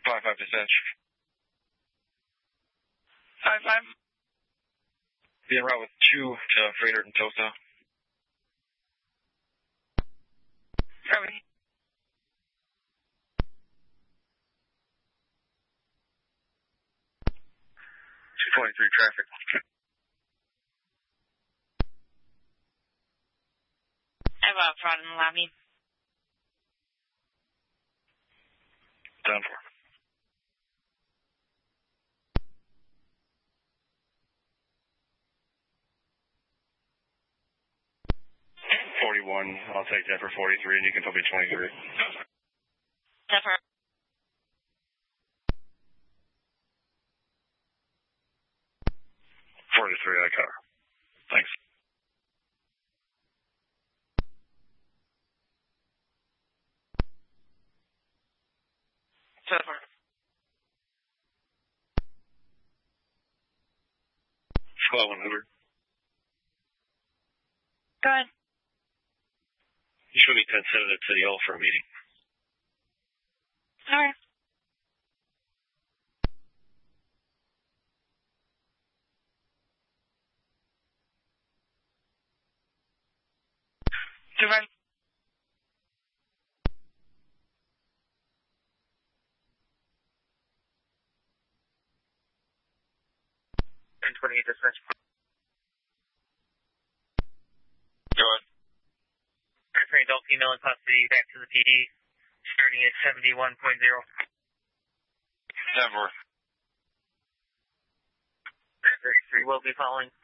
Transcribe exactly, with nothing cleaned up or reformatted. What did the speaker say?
five five dispatch. five five. Be en route with two to Freighter and Tosa. Copy. two twenty-three traffic. I have a fraud in the lobby. Down for. forty-one, I'll take that for forty-three, and you can put me twenty-three. Zephyr. forty-three, I cover. Thanks. Zephyr. Squad one hundred. Go ahead. You should be ten seven at City Hall for a meeting. Alright. Goodbye. ten twenty-eight dispatch. Go on. Trained adult female in custody back to the P D, starting at seventy-one point zero. Denver. thirty-three will be following.